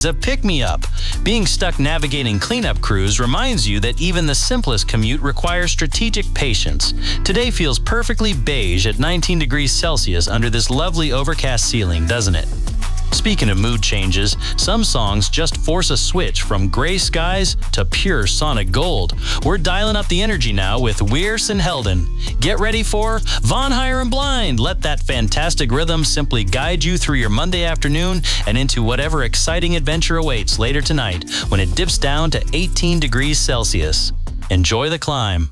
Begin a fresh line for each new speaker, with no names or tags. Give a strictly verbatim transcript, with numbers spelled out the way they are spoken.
A pick-me-up. Being stuck navigating cleanup crews reminds you that even the simplest commute requires strategic patience. Today feels perfectly beige at nineteen degrees Celsius under this lovely overcast ceiling, doesn't it? Speaking of mood changes, some songs just force a switch from gray skies to pure sonic gold. We're dialing up the energy now with Weirse and Helden. Get ready for Von Higher and Blind. Let that fantastic rhythm simply guide you through your Monday afternoon and into whatever exciting adventure awaits later tonight when it dips down to eighteen degrees Celsius. Enjoy the climb.